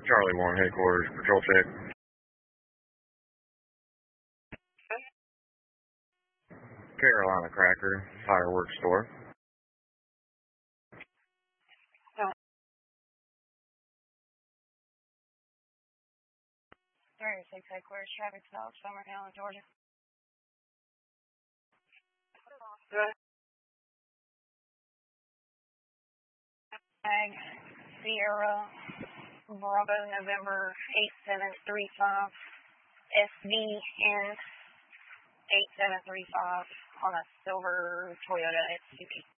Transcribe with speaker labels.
Speaker 1: Charlie 1 headquarters, patrol check. Carolina Cracker, fireworks store.
Speaker 2: 36 headquarters, traffic stop, Summerhill, Georgia. Ag, Sierra, Bravo, November 8735, SVN 8735 on a silver Toyota SUV.